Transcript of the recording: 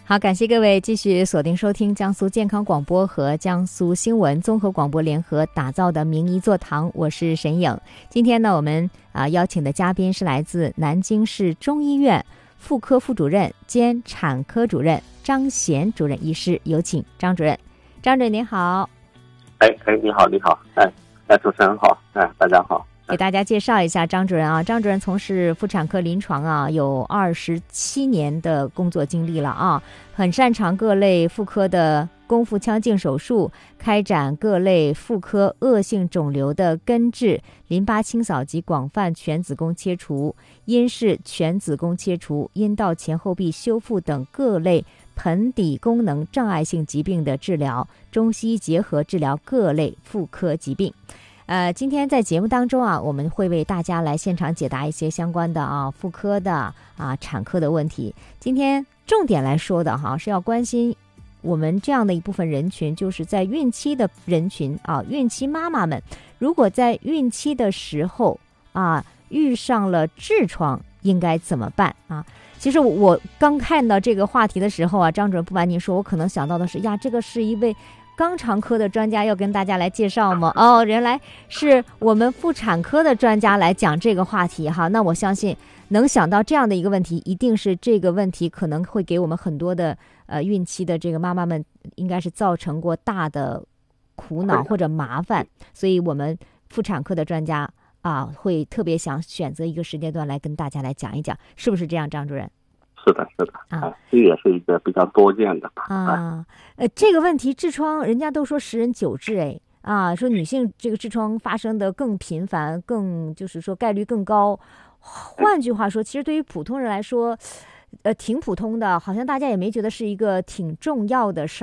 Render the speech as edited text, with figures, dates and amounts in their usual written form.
好，感谢各位继续锁定收听江苏健康广播和江苏新闻综合广播联合打造的名医座堂，我是沈颖。今天呢，我们邀请的嘉宾是来自南京市中医院妇科副主任兼产科主任张贤主任医师，有请张主任。张主任您好。 你好，主持人好，大家好。 给大家介绍一下张主任啊，张主任从事妇产科临床啊，有27年的工作经历了啊，很擅长各类妇科的宫腹腔镜手术，开展各类妇科恶性肿瘤的根治、淋巴清扫及广泛全子宫切除、阴式全子宫切除、阴道前后壁修复等各类盆底功能障碍性疾病的治疗，中西医结合治疗各类妇科疾病。今天在节目当中啊，我们会为大家来现场解答一些相关的妇科的产科的问题。今天重点来说的是要关心我们这样的一部分人群，就是在孕期的人群孕期妈妈们，如果在孕期的时候遇上了痔疮，应该怎么办啊？其实我刚看到这个话题的时候张主任不瞒您说，我可能想到的是这个是一位肛肠科的专家要跟大家来介绍吗？原来是我们妇产科的专家来讲这个话题哈。那我相信能想到这样的一个问题，一定是这个问题可能会给我们很多的孕期的这个妈妈们应该是造成过大的苦恼或者麻烦，所以我们妇产科的专家会特别想选择一个时间段来跟大家来讲一讲，是不是这样，张主任？ 是的，这也是一个比较多见的这个问题痔疮，人家都说10人9痔说女性这个痔疮发生的更频繁，更就是说概率更高。换句话说，其实对于普通人来说，挺普通的，好像大家也没觉得是一个挺重要的事